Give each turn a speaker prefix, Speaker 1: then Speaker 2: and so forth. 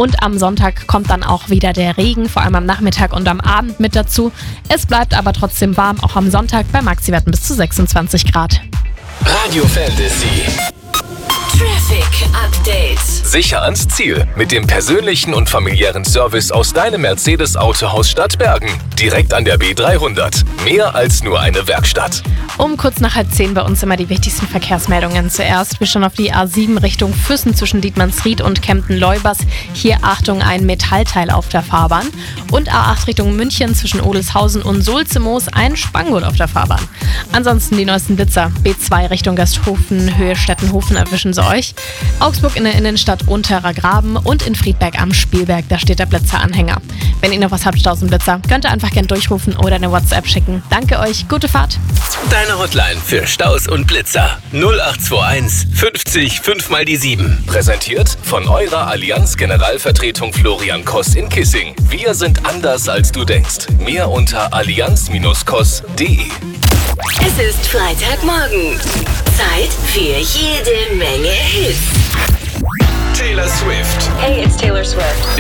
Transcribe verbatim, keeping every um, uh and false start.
Speaker 1: Und am Sonntag kommt dann auch wieder der Regen, vor allem am Nachmittag und am Abend mit dazu. Es bleibt aber trotzdem warm, auch am Sonntag bei Maxiwerten bis zu sechsundzwanzig Grad.
Speaker 2: Radio Fantasy.
Speaker 3: Traffic Update.
Speaker 2: Sicher ans Ziel mit dem persönlichen und familiären Service aus deinem Mercedes-Autohaus Stadtbergen. Direkt an der B dreihundert. Mehr als nur eine Werkstatt.
Speaker 1: Um kurz nach halb zehn bei uns immer die wichtigsten Verkehrsmeldungen. Zuerst wir schon auf die A sieben Richtung Füssen zwischen Dietmannsried und Kempten-Leubers. Hier Achtung, ein Metallteil auf der Fahrbahn. Und A acht Richtung München zwischen Odelshausen und Sulzemoos ein Spanngurt auf der Fahrbahn. Ansonsten die neuesten Blitzer. B zwei Richtung Gasthofen, Höhe Stettenhofen erwischen sie euch. Augsburg in der Innenstadt Unterer Graben und in Friedberg am Spielberg, da steht der Blitzeranhänger. Wenn ihr noch was habt, Stausenblitzer, könnt ihr einfach gern durchrufen oder eine WhatsApp schicken. Danke euch, gute Fahrt.
Speaker 2: Deine Hotline für Staus und Blitzer null acht zwei eins fünfzig fünf mal die sieben. Präsentiert von eurer Allianz Generalvertretung Florian Koss in Kissing. Wir sind anders als du denkst. Mehr unter allianz Bindestrich koss punkt de.
Speaker 3: Es ist Freitagmorgen. Zeit für jede Menge Hits.
Speaker 2: Taylor Swift.
Speaker 3: Hey, it's Taylor Swift.